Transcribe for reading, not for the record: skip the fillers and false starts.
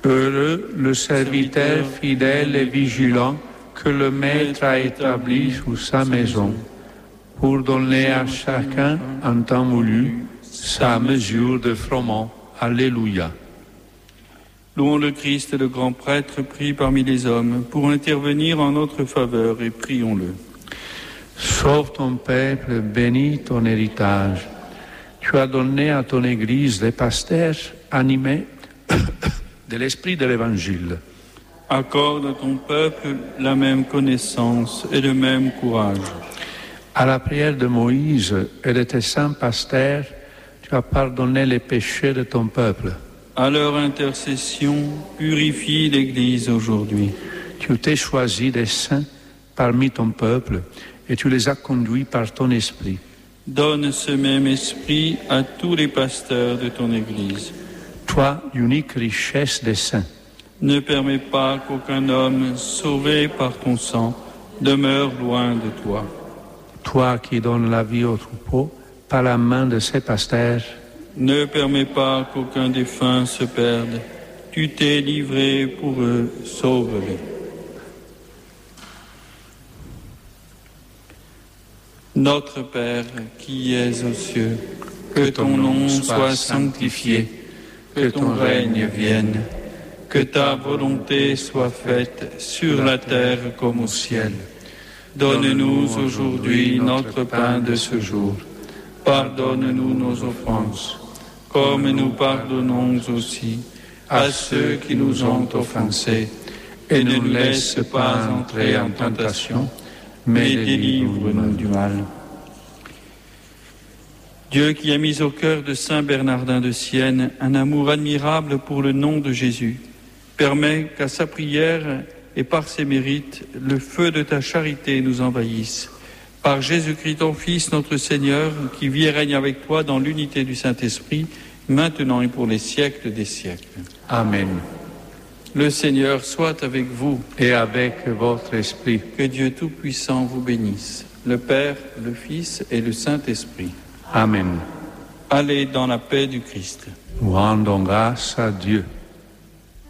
Heureux le serviteur fidèle et vigilant que le Maître a établi sous sa maison, pour donner à chacun en temps voulu sa mesure de froment. Alléluia. Louons le Christ, le grand prêtre, pris parmi les hommes, pour intervenir en notre faveur, et prions-le. Sauve ton peuple, bénis ton héritage. Tu as donné à ton Église des pasteurs animés de l'esprit de l'Évangile. Accorde à ton peuple la même connaissance et le même courage. À la prière de Moïse et de tes saints pasteurs, tu as pardonné les péchés de ton peuple. À leur intercession, purifie l'Église aujourd'hui. Tu t'es choisi des saints parmi ton peuple et tu les as conduits par ton esprit. Donne ce même esprit à tous les pasteurs de ton Église. Toi, unique richesse des saints. Ne permets pas qu'aucun homme, sauvé par ton sang, demeure loin de toi. Toi qui donnes la vie au troupeau par la main de ses pasteurs. Ne permets pas qu'aucun défunt se perde. Tu t'es livré pour eux, sauve-les. Notre Père, qui es aux cieux, que ton nom soit sanctifié, que ton règne vienne, que ta volonté soit faite sur la terre comme au ciel. Donne-nous aujourd'hui notre pain de ce jour. Pardonne-nous nos offenses, comme nous pardonnons aussi à ceux qui nous ont offensés. Et ne nous laisse pas entrer en tentation, mais délivre-nous du mal. Dieu qui a mis au cœur de Saint Bernardin de Sienne un amour admirable pour le nom de Jésus, permet qu'à sa prière et par ses mérites, le feu de ta charité nous envahisse. Par Jésus-Christ, ton Fils, notre Seigneur, qui vit et règne avec toi dans l'unité du Saint-Esprit, maintenant et pour les siècles des siècles. Amen. Le Seigneur soit avec vous. Et avec votre esprit. Que Dieu Tout-Puissant vous bénisse, le Père, le Fils et le Saint-Esprit. Amen. Allez dans la paix du Christ. Rendons grâce à Dieu.